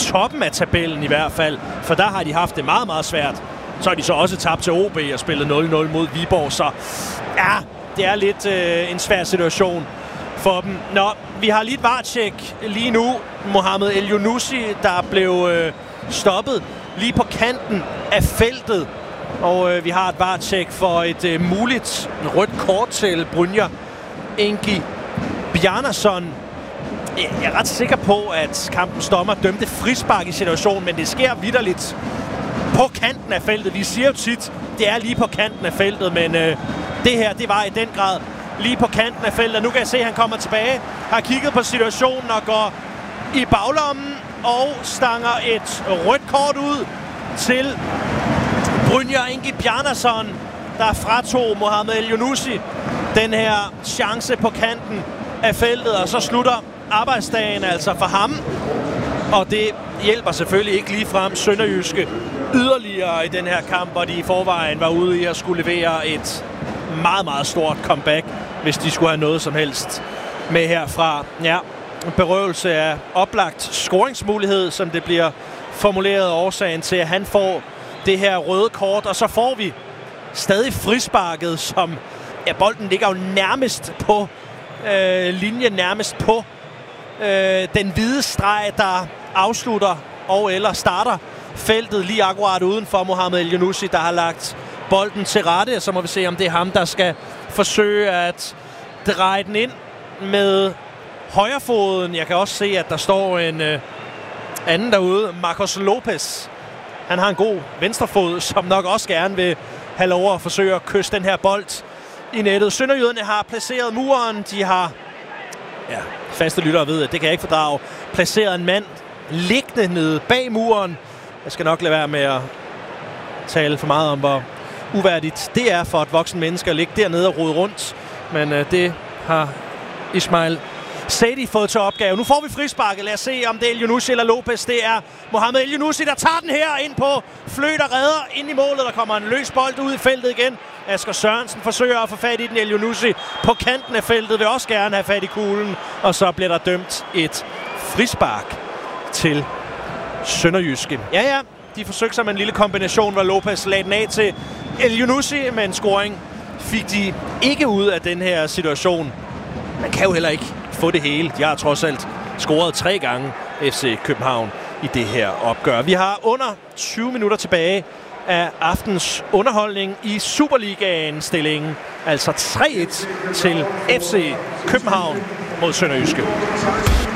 toppen af tabellen i hvert fald, for der har de haft det meget, meget svært. Så har de så også tabt til OB og spillet 0-0 mod Viborg, så ja, det er lidt en svær situation for dem. Nå, vi har lige et VAR-tjek lige nu. Mohamed El-Younousi, der blev stoppet lige på kanten af feltet. Og vi har et VAR-tjek for et muligt rødt kort til Brynjar Ingi Bjarnason. Jeg er ret sikker på, at kampens dommer dømte frispark i situationen, men det sker vitterligt på kanten af feltet. Vi siger jo tit, det er lige på kanten af feltet, men det her, det var i den grad lige på kanten af feltet. Nu kan jeg se, at han kommer tilbage, har kigget på situationen og går i baglommen og stanger et rødt kort ud til Brynjar Ingi Bjarnason, der fratog Mohamed El-Younousi den her chance på kanten af feltet, og så slutter arbejdsdagen altså for ham. Og det hjælper selvfølgelig ikke ligefrem SønderjyskE yderligere i den her kamp, hvor de i forvejen var ude i at skulle levere et meget, meget stort comeback, hvis de skulle have noget som helst med herfra. Ja, berøvelse af oplagt scoringsmulighed, som det bliver formuleret, årsagen til, at han får det her røde kort, og så får vi stadig frisparket, som ja, bolden ligger jo nærmest på linjen, nærmest på den hvide streg, der afslutter og eller starter feltet lige akkurat uden for Mohamed El-Younousi, der har lagt bolden til rette, og så må vi se, om det er ham, der skal forsøge at dreje den ind med højrefoden. Jeg kan også se, at der står en anden derude, Marcos Lopez. Han har en god venstrefod, som nok også gerne vil have lov at forsøge at kysse den her bold i nettet. Sønderjyderne har placeret muren. De har, ja, faste lyttere ved, at det kan jeg ikke fordrage, placeret en mand liggende nede bag muren. Jeg skal nok lade være med at tale for meget om, hvor uværdigt det er for et voksen menneske at ligge dernede og rode rundt. Men det har Ismail Saidi fået til opgave. Nu får vi frisparket. Lad os se, om det er El-Younousi eller Lopez. Det er Mohamed El-Younousi, der tager den her ind på fløjt og redder ind i målet. Der kommer en løs bold ud i feltet igen. Asger Sørensen forsøger at få fat i den. El-Younousi på kanten af feltet vil også gerne have fat i kuglen. Og så bliver der dømt et frispark til SønderjyskE. Ja, de forsøgte sig med en lille kombination, hvor Lopez lagde den af til El-Younousi, men scoring fik de ikke ud af den her situation. Man kan jo heller ikke få det hele. De har trods alt scoret 3 gange FC København i det her opgør. Vi har under 20 minutter tilbage af aftens underholdning i Superligaen-stillingen. Altså 3-1 til FC København mod SønderjyskE.